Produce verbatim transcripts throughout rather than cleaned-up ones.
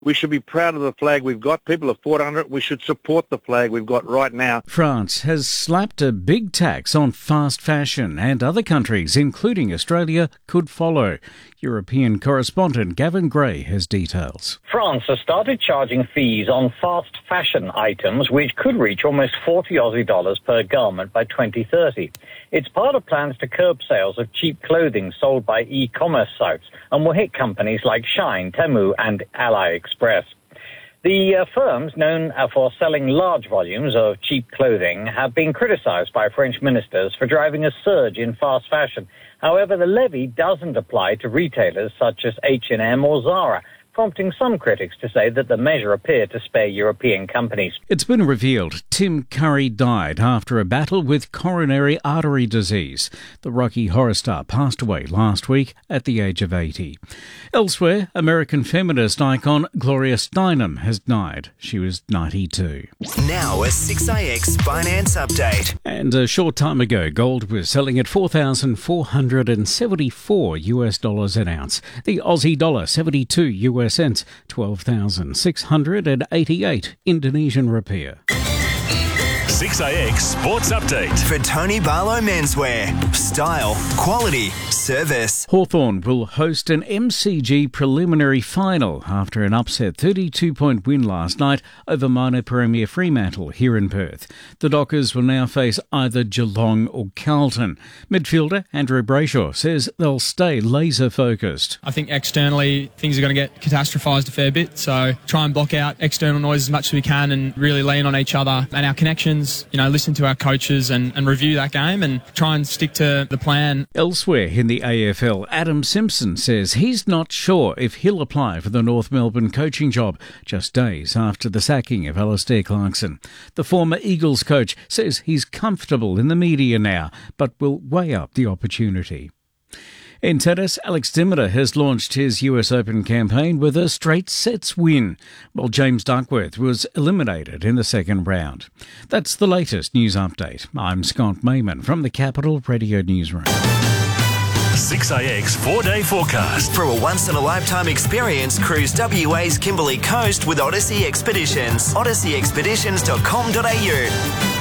We should be proud of the flag we've got. People have fought under it. We should support the flag we've got right now. France has slapped a big tax on fast fashion, and other countries, including Australia, could follow. European correspondent Gavin Gray has details. France has started charging fees on fast fashion items, which could reach almost forty Aussie dollars per garment by twenty thirty. It's part of plans to curb sales of cheap clothing sold by e-commerce sites and will hit companies like Shein, Temu and AliExpress. The uh, firms, known uh, for selling large volumes of cheap clothing, have been criticised by French ministers for driving a surge in fast fashion. However, the levy doesn't apply to retailers such as H and M or Zara, prompting some critics to say that the measure appeared to spare European companies. It's been revealed Tim Curry died after a battle with coronary artery disease. The Rocky Horror star passed away last week at the age of eighty. Elsewhere, American feminist icon Gloria Steinem has died. She was ninety-two. Now a six A X finance update. And a short time ago, gold was selling at four thousand four hundred seventy-four US dollars an ounce. The Aussie dollar seventy-two US cents, twelve thousand six hundred eighty-eight Indonesian rupiah. six A X Sports Update. For Tony Barlow Menswear. Style, quality, service. Hawthorn will host an M C G preliminary final after an upset thirty-two point win last night over minor Premier Fremantle here in Perth. The Dockers will now face either Geelong or Carlton. Midfielder Andrew Brayshaw says they'll stay laser focused. I think externally things are going to get catastrophised a fair bit, so try and block out external noise as much as we can and really lean on each other and our connections. You know, listen to our coaches and, and review that game and try and stick to the plan. Elsewhere in the A F L, Adam Simpson says he's not sure if he'll apply for the North Melbourne coaching job just days after the sacking of Alistair Clarkson. The former Eagles coach says he's comfortable in the media now, but will weigh up the opportunity. In tennis, Alex de Minaur has launched his U S Open campaign with a straight sets win, while James Duckworth was eliminated in the second round. That's the latest news update. I'm Scott Mayman from the Capital Radio Newsroom. six A X four-day forecast. For a once-in-a-lifetime experience, cruise W A's Kimberley Coast with Odyssey Expeditions. odyssey expeditions dot com dot a u.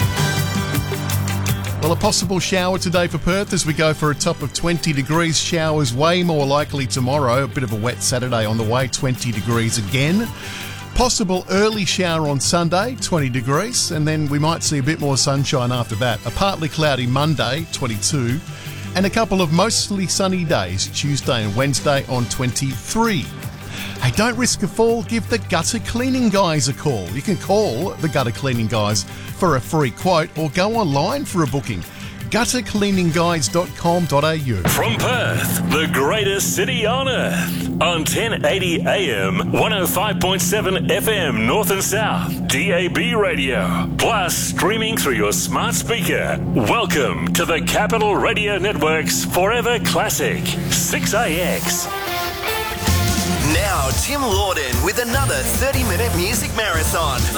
Well, a possible shower today for Perth as we go for a top of twenty degrees. Showers way more likely tomorrow. A bit of a wet Saturday on the way, twenty degrees again. Possible early shower on Sunday, twenty degrees. And then we might see a bit more sunshine after that. A partly cloudy Monday, twenty-two. And a couple of mostly sunny days, Tuesday and Wednesday on twenty-three. Hey, don't risk a fall, give the gutter cleaning guys a call. You can call the gutter cleaning guys for a free quote or go online for a booking. gutter cleaning guides dot com dot a u. From Perth, the greatest city on earth, on ten eighty A M, one oh five point seven F M North and South, D A B radio, plus streaming through your smart speaker. Welcome to the Capital Radio Network's Forever Classic, six A X. Now, Tim Lawden with another thirty-minute music marathon.